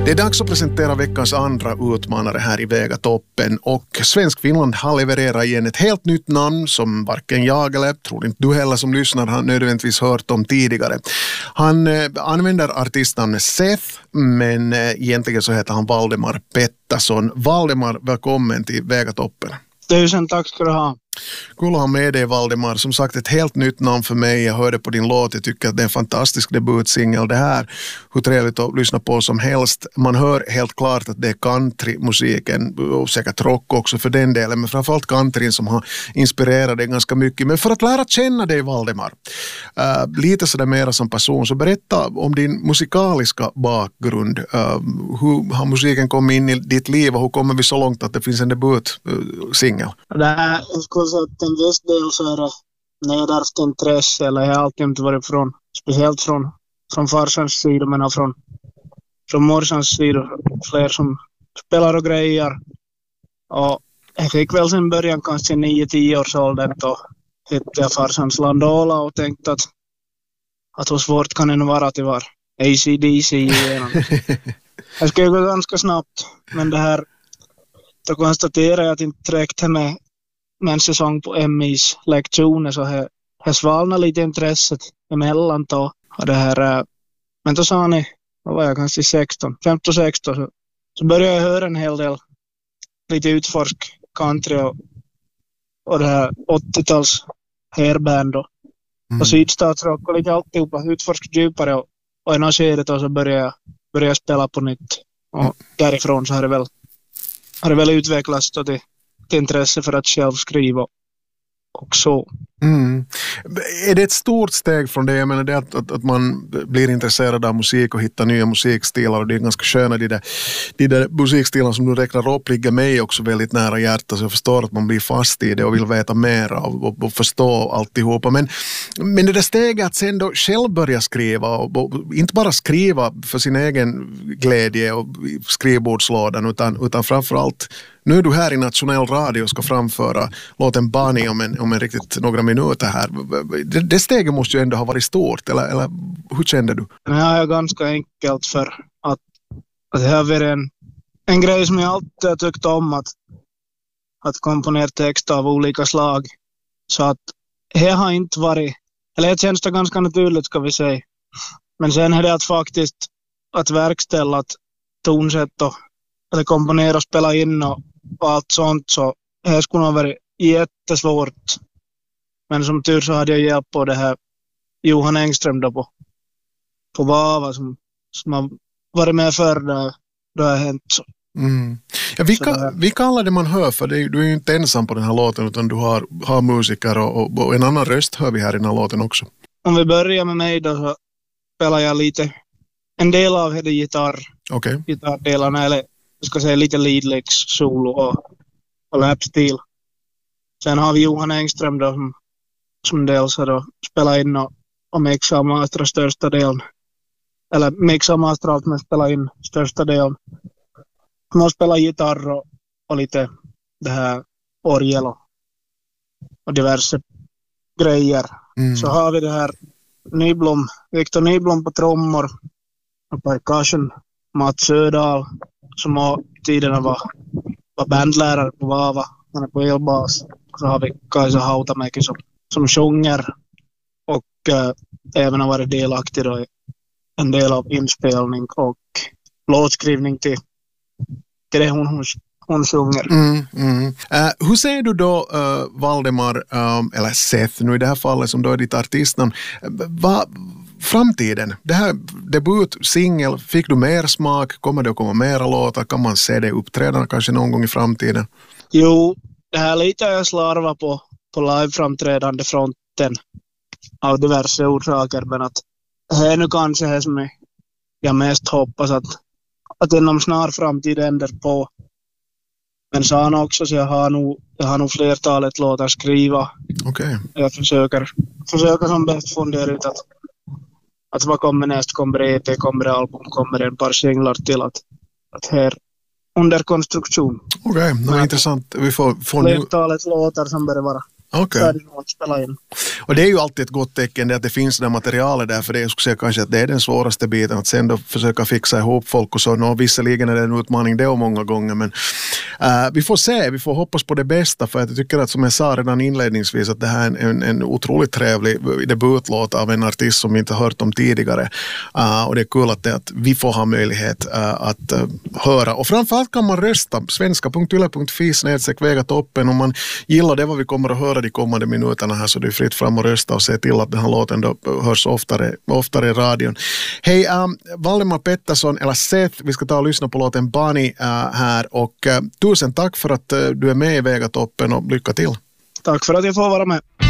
Det är dags att presentera veckans andra utmanare här i Vegatoppen, och Svensk Finland har levererat igen ett helt nytt namn som varken jag eller, tror inte du heller som lyssnar, har nödvändigtvis hört om tidigare. Han använder artistnamnet Seth, men egentligen så heter han Valdemar Pettersson. Valdemar, välkommen till Vegatoppen. Tusen tack ska du ha. Kul att ha med dig, Valdemar. Som sagt, ett helt nytt namn för mig. Jag hörde på din låt. Jag tycker att det är en fantastisk debutsingel det här. Hur trevligt att lyssna på som helst. Man hör helt klart att det är countrymusiken och säkert rock också för den delen. Men framförallt countryn som har inspirerat dig ganska mycket. Men för att lära känna dig, Valdemar, lite sådär mera som person, så berätta om din musikaliska bakgrund. Hur har musiken kommit in i ditt liv och hur kommer vi så långt att det finns en debutsingel? Det här, jag skulle säga att en viss del så är det nedärvt intresse, eller jag har alltid inte varit speciellt från farsans sida, men från morsans sida, fler som spelar och grejer. Och jag fick väl sen början kanske 9-10 års åldern, då hittade jag farsans Landola och tänkte att hur svårt kan det vara till var AC/DC igenom. Jag ska gå ganska snabbt, men det här, då konstaterar jag att inte räckte med en säsong på MIs lektioner, så här svalnade lite intresset emellan då. Och det här, men då sa ni, vad var jag, kanske 15-16, så började jag höra en hel del, lite utforsk country och det här 80-tals hairband och sydstatsrock och lite alltihopa, utforsk djupare och i något skede då så började jag spela på nytt. Och därifrån så har det väl utvecklats då till intresse för att själv skriva och så. Är det ett stort steg från det? Jag menar det att man blir intresserad av musik och hittar nya musikstilar, och det är ganska sköna de där musikstilar som du räknar upp ligger mig också väldigt nära hjärtat, så jag förstår att man blir fast i det och vill veta mer och förstå alltihopa. Men det där steget att sen då själv börja skriva och inte bara skriva för sin egen glädje och skrivbordslådan utan framförallt, nu är du här i Nationell Radio och ska framföra låten Bunny om en riktigt några minuter här. Det steget måste ju ändå ha varit stort, eller hur kände du? Det här är ganska enkelt, för att det har varit en grej som jag alltid har tyckt om, att komponera text av olika slag. Så att det har inte varit, eller det känns det ganska naturligt, ska vi säga. Men sen är det att faktiskt att verkställa, att tonsätt och att komponera och spela in och allt sånt, så det skulle ha varit jättesvårt. Men som tur så hade jag hjälp på det här Johan Engström då på Vava som har varit med förr då det har hänt så. Ja, vilka alla det man hör, för du är ju inte ensam på den här låten, utan du har musiker och en annan röst hör vi här i den här låten också. Om vi börjar med mig då, så spelar jag en del av det gitarr. Okej. Gitarrdelarna, eller jag ska säga lite leadlicks, solo och lapstil. Sen har vi Johan Engström då som dels har då spelat in och mixar och masterar största delen. Eller mixar och masterar allt, men spelar in största delen. Man spelar gitarr och lite det här orgel och diverse grejer. Så har vi det här Victor Nyblom på trummor och percussion. Mats Södal som har tiderna var bandlärare på Vava. Han är på elbas. Så har vi Kaisa Hautamäki som sjunger och även har varit delaktig då i en del av inspelning och låtskrivning till det hon sjunger. Hur ser du då Valdemar, eller Seth nu i det här fallet som då är ditt artistnamn, framtiden? Det här debutsingel, fick du mer smak? Kommer det att komma mera låtar? Kan man se det uppträdande kanske någon gång i framtiden? Jo, det här lite jag slarvar på live-framträdande fronten av diverse orsaker, men att det är nu kanske det som jag mest hoppas att inom snar framtid ändrar på. Men så han också, så jag har nog flertalet låtar skriva. Okay. Jag försöker som bäst fundera ut att vad kommer näst, kommer EP, kommer album, kommer en par singlar till att här under konstruktion. Okej, det är intressant. Vi får flertalet låtar som börjar vara Okej. färdig att spela in. Och det är ju alltid ett gott tecken det att det finns det materialet där, för det jag skulle säga kanske att det är den svåraste biten, att sen då försöka fixa ihop folk och så. Visserligen är det en utmaning det och många gånger, men vi får se, vi får hoppas på det bästa, för att jag tycker att, som jag sa redan inledningsvis, att det här är en otroligt trevlig debutlåt av en artist som vi inte hört om tidigare, och det är kul att vi får ha möjlighet att höra, och framförallt kan man rösta svenska.yle.fi/Vegatoppen om man gillar det vad vi kommer att höra de kommande minuterna här, så det är fritt fram och rösta och se till att den här låten då hörs oftare i radion. Hej, Valdemar Pettersson eller Seth, vi ska ta och lyssna på låten Bunny här, och tusen tack för att du är med i Vegatoppen och lycka till. Tack för att jag får vara med.